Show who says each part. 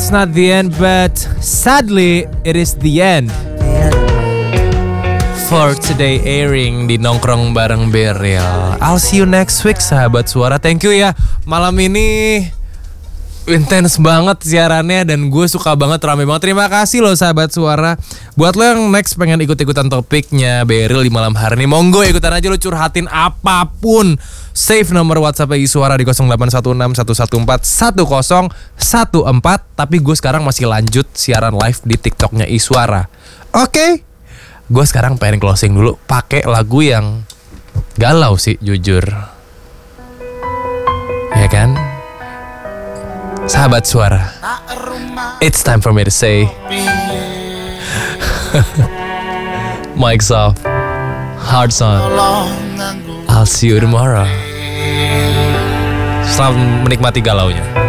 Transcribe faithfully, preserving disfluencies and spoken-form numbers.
Speaker 1: it's not the end, but sadly, it is the end for today airing di Nongkrong Bareng Beril. I'll see you next week, sahabat suara. Thank you ya. Malam ini intens banget siarannya dan gue suka banget, rame banget. Terima kasih loh sahabat suara. Buat lo yang next pengen ikut-ikutan topiknya Beril di malam hari ini, monggo ikutan aja, lo curhatin apapun. Save nomor WhatsApp Iswara di nol delapan satu enam satu satu empat satu nol satu empat. Tapi gue sekarang masih lanjut siaran live di TikToknya Iswara. Oke, okay? Gue sekarang pengen closing dulu pakai lagu yang galau sih jujur, ya kan? Sahabat suara, it's time for me to say Mike's off, hearts on, I'll see you tomorrow. Selamat menikmati galaunya.